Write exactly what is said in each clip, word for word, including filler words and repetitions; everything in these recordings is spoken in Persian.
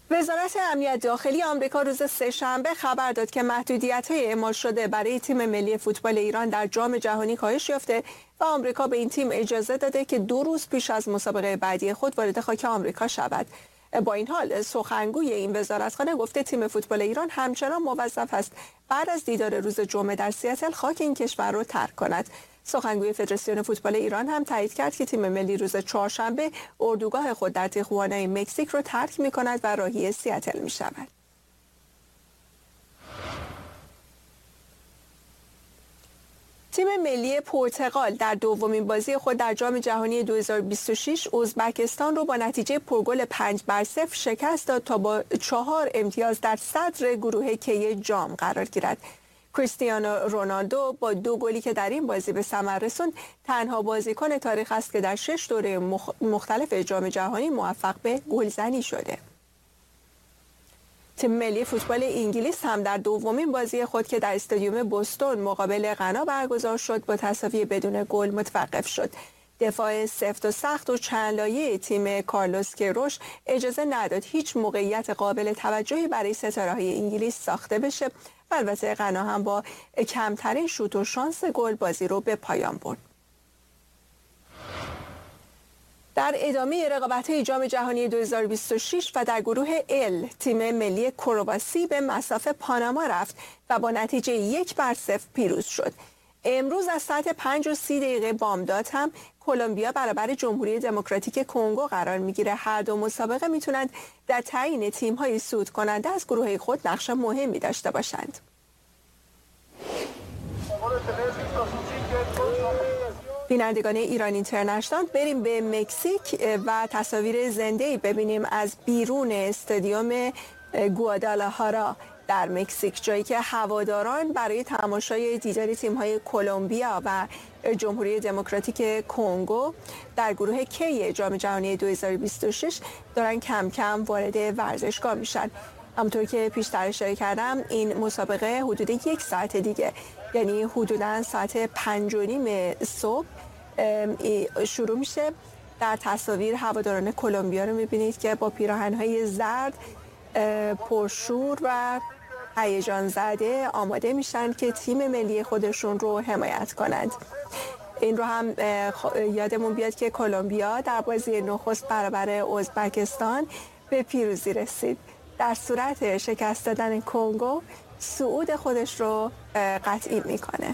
وزارت امنیت داخلی آمریکا روز سه‌شنبه خبر داد که محدودیت‌های اعمال شده برای تیم ملی فوتبال ایران در جام جهانی کاهش یافته و آمریکا به این تیم اجازه داده که دو روز پیش از مسابقه بعدی خود وارد خاک آمریکا شود. با این حال سخنگوی این وزارتخانه گفته تیم فوتبال ایران همچنان موظف است بعد از دیدار روز جمعه در سیاتل خاک این کشور را ترک کند. سخنگوی فدراسیون فوتبال ایران هم تایید کرد که تیم ملی روز چهارشنبه اردوگاه خود در تیخوانا مکزیک را ترک می کند و راهی سیاتل می شود. تیم ملی پرتغال در دومین بازی خود در جام جهانی دو هزار و بیست و شش ازبکستان رو با نتیجه پرگل پنج بر صفر شکست داد تا با چهار امتیاز در صدر گروه کی جام قرار گیرد. کریستیانو رونالدو با دو گلی که در این بازی به ثمر رسوند تنها بازیکن تاریخ است که در شش دوره مختلف جام جهانی موفق به گلزنی شده. تیم ملی فوتبال انگلیس هم در دومین بازی خود که در استادیوم بوستون مقابل غنا برگزار شد با تساوی بدون گل متوقف شد. دفاع سفت و سخت و چند لایه تیم کارلوس کیروش اجازه نداد هیچ موقعیت قابل توجهی برای ستاره‌های انگلیس ساخته بشه و البته غنا هم با کمترین شوت و شانس گل بازی رو به پایان برد. در ادامه رقابت‌های جام جهانی دو هزار و بیست و شش و در گروه ال تیم ملی کرواسی به مصاف پاناما رفت و با نتیجه یک بر صفر پیروز شد. امروز از ساعت پنج و سی دقیقه بامداد هم کلمبیا برابر جمهوری دموکراتیک کنگو قرار میگیره. هر دو مسابقه میتونند در تعیین تیم‌های صعود کننده از گروه خود نقش مهمی داشته باشند. بینندگان ایران اینترنشنال، بریم به مکزیک و تصاویر زنده‌ای ببینیم از بیرون استادیوم گوادالاجارا در مکزیک، جایی که هواداران برای تماشای دیدار تیم‌های کلمبیا و جمهوری دموکراتیک کنگو در گروه کی جام جهانی دو هزار و بیست و شش دارن کم کم وارد ورزشگاه میشن. همونطور که پیشتر اشاره کردم این مسابقه حدود یک ساعت دیگه، یعنی حدوداً ساعت پنج و نیم صبح شروع میشه. در تصاویر هواداران کلمبیا رو میبینید که با پیراهن‌های زرد پرشور و هیجان زده آماده میشن که تیم ملی خودشون رو حمایت کنند. این رو هم یادمون بیاد که کلمبیا در بازی نخست برابر ازبکستان به پیروزی رسید. در صورت شکست دادن کنگو صعود خودش رو قطعی میکنه.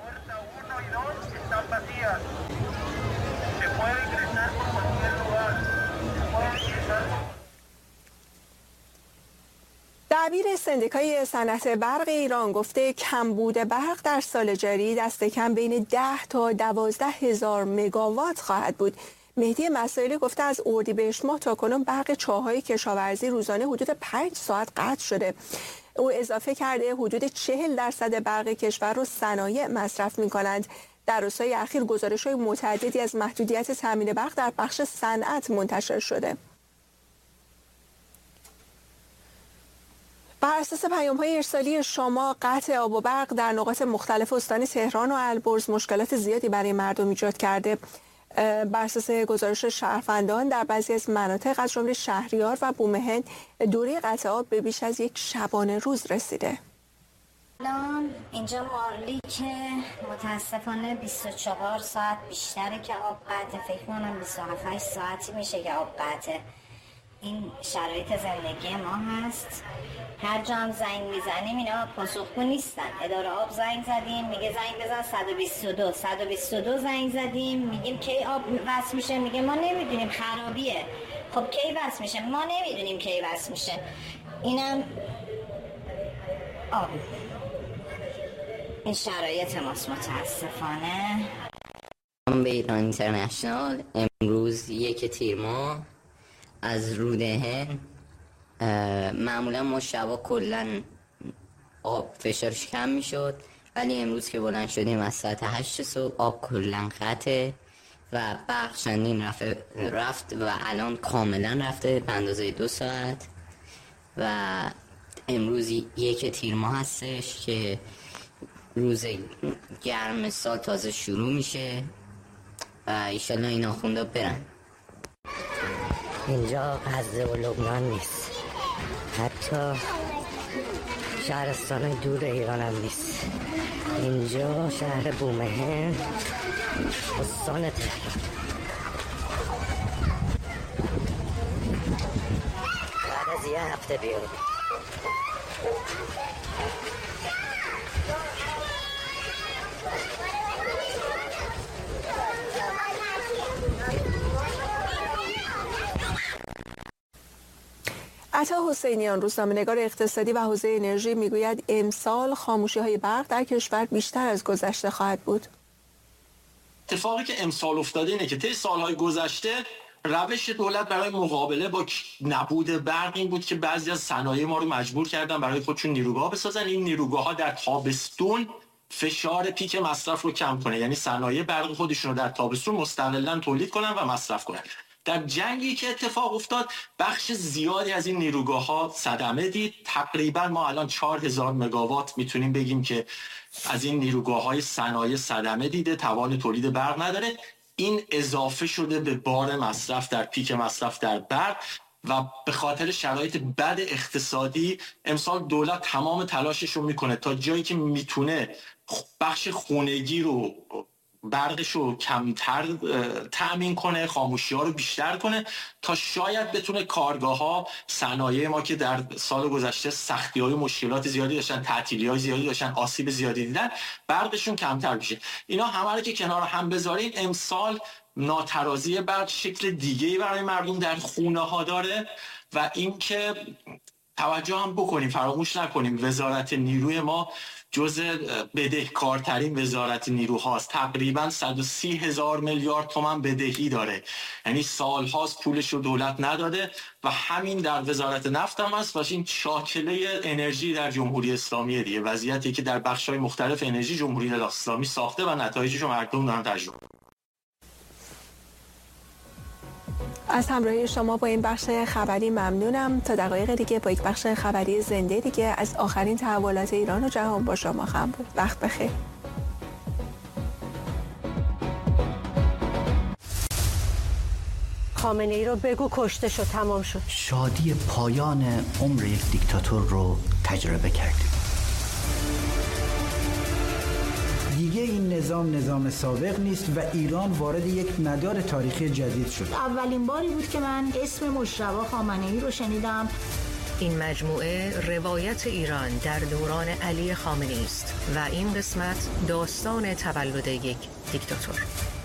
دبیر سندیکای صنعت برق ایران گفته کمبود برق در سال جاری دست کم بین ده تا دوازده هزار مگاوات خواهد بود. مهدی مسائلی گفته از اردیبهشت ماه تا کنون برق چاه‌های کشاورزی روزانه حدود پنج ساعت قطع شده. او اضافه کرده حدود چهل درصد برق کشور رو صنایع مصرف می‌کنند. در روزهای اخیر گزارش‌های متعددی از محدودیت تامین برق در بخش صنعت منتشر شده. بر اساس پیام‌های ارسالی شما، قطع آب و برق در نقاط مختلف استان تهران و البرز مشکلات زیادی برای مردم ایجاد کرده. بر اساس گزارش شهروندان در بعضی از مناطق از جمله شهریار و بومهن دوره قطع آب به بیش از یک شبانه روز رسیده. الان اینجا مارلی که متاسفانه بیست و چهار ساعت بیشتره که آب قطعه، فکر کنم بیست و هفت ساعتی میشه که آب قطعه. این شرایط زندگی ما هست. هر جا هم زنگ میزنیم اینا پاسخگو نیستن. اداره آب زنگ زدیم میگه زنگ بزن صد و بیست و دو صد و بیست و دو زنگ زدیم میگیم کی آب وصل میشه، میگه ما نمیدونیم خرابیه. خب کی وصل میشه؟ ما نمیدونیم کی وصل میشه. اینم آب. این شرایط ماست متاسفانه. به ایران اینترنشنال امروز یک تیر ماه از رودهن، معمولا ما شبا کلن آب فشارش کم میشد، ولی امروز که بلند شدیم از ساعت هشت صبح آب کلن قطعه و برق چندین رفت و الان کاملا رفته به اندازه دو ساعت و امروز یک تیر ماه هستش که روز گرم سال تازه شروع میشه و ایشالله این آخوندا برن. اینجا غزه و لبنان نیست، حتی شهرستان دور ایران هم نیست. اینجا شهر بومهن، استان تهران. بعد از یه هفته بیاریم. عطا حسینیان، روزنامه‌نگار اقتصادی و حوزه انرژی، میگوید امسال خاموشی‌های برق در کشور بیشتر از گذشته خواهد بود. اتفاقی که امسال افتاده اینه که طی سالهای گذشته روش دولت برای مقابله با نبود برق این بود که بعضی از صنایع ما رو مجبور کردن برای خودشون نیروگاه بسازن. این نیروگاه‌ها در تابستون فشار پیک مصرف رو کم کنه، یعنی صنایع برق خودشون رو در تابستون مستقلاً تولید کنن و مصرف کنن. در جنگی که اتفاق افتاد بخش زیادی از این نیروگاه‌ها صدمه دید. تقریبا ما الان چهار هزار مگاوات میتونیم بگیم که از این نیروگاه‌های صنایع صدمه دیده، توان تولید برق نداره. این اضافه شده به بار مصرف در پیک مصرف در برق و به خاطر شرایط بد اقتصادی امسال دولت تمام تلاشش رو میکنه تا جایی که میتونه بخش خونگی رو برقش رو کمتر تأمین کنه، خاموشی ها رو بیشتر کنه تا شاید بتونه کارگاه ها، صنایع ما که در سال گذشته سختی های مشکلات زیادی داشتن، تعطیلی های زیادی داشتن، آسیب زیادی دیدن، برقشون کمتر بشه. اینا همه رو که کنار هم بذاریم امسال ناترازی برق شکل دیگه‌ای برای مردم در خونه ها داره و اینکه توجه هم بکنیم، فراموش نکنیم وزارت نیروی ما جزء بدهکارترین وزارت نیروهاست. تقریبا صد و سی هزار میلیارد تومان بدهی داره، یعنی سالهاست پولش رو دولت نداده و همین در وزارت نفت هم هست و این شاکله انرژی در جمهوری اسلامی دیگه، وضعیتی که در بخش‌های مختلف انرژی جمهوری اسلامی ساخته و نتایجش رو مردم دارن تجربه. از همراهی شما با این بخش خبری ممنونم. تا دقایق دیگه با یک بخش خبری زنده دیگه از آخرین تحولات ایران و جهان با شما خواهم بود. وقت بخیر. خامنه ای رو بگو کشته شد، تمام شد. شادی پایان عمر یک دیکتاتور رو تجربه کردیم. دیگه این نظام نظام سابق نیست و ایران وارد یک مدار تاریخی جدید شد. اولین باری بود که من اسم مجتبی خامنه ای رو شنیدم. این مجموعه روایت ایران در دوران علی خامنه ای است و این قسمت داستان تولد یک دیکتاتور.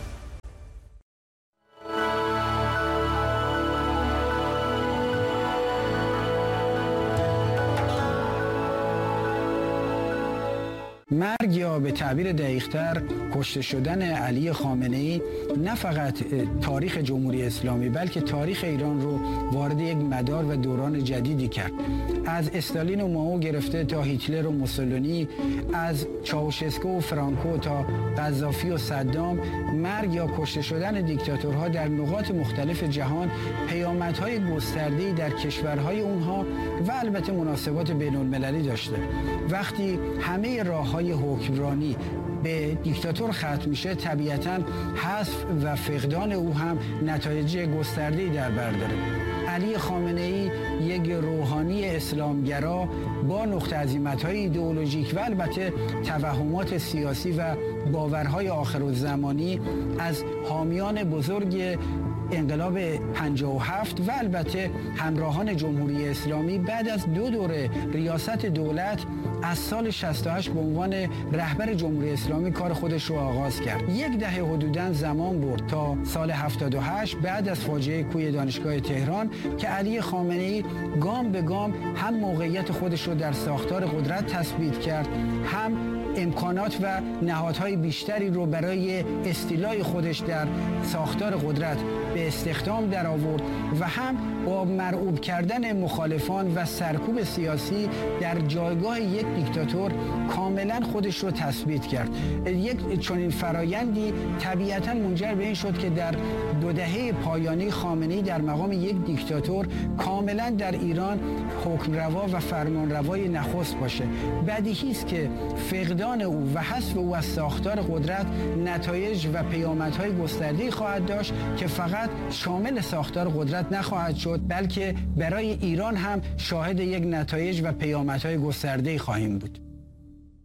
مرگ یا به تعبیر دقیق‌تر کشته شدن علی خامنه‌ای نه فقط تاریخ جمهوری اسلامی بلکه تاریخ ایران رو وارد یک مدار و دوران جدیدی کرد. از استالین و مائو گرفته تا هیتلر و موسولینی، از چاوشسکو و فرانکو تا قذافی و صدام، مرگ یا کشته شدن دیکتاتورها در نقاط مختلف جهان پیامدهای گسترده‌ای در کشورهای اونها و البته مناسبات بین‌المللی داشته. وقتی همه راه‌های حکمرانی به دیکتاتور ختم میشه، طبیعتاً حذف و فقدان او هم نتایج گسترده‌ای در بر داره. علی خامنه‌ای یک روحانی اسلامگرا با نقطه عظیمت‌های ایدئولوژیک و البته توهمات سیاسی و باورهای آخرالزمانی از حامیان بزرگ انقلاب پنجاه و هفت و البته همراهان جمهوری اسلامی بعد از دو دوره ریاست دولت از سال شصت و هشت به عنوان رهبر جمهوری اسلامی کار خودش رو آغاز کرد. یک دهه حدوداً زمان برد تا سال هفتاد و هشت بعد از فاجعه کوی دانشگاه تهران که علی خامنه‌ای گام به گام هم موقعیت خودش رو در ساختار قدرت تثبیت کرد، هم امکانات و نهادهای بیشتری رو برای استیلای خودش در ساختار قدرت به استخدام در آورد و هم با مرعوب کردن مخالفان و سرکوب سیاسی در جایگاه یک دیکتاتور کاملا خودش رو تثبیت کرد. یک چنین فرایندی طبیعتا منجر به این شد که در دو دهه پایانی خامنه‌ای در مقام یک دیکتاتور کاملا در ایران حکمروا و فرمانروای نخست باشه. بدیهی است که فقدان فقدان او و حذف او از ساختار قدرت نتایج و پیامدهای گسترده‌ای خواهد داشت که فقط شامل ساختار قدرت نخواهد شد، بلکه برای ایران هم شاهد یک نتایج و پیامدهای گسترده‌ای خواهیم بود.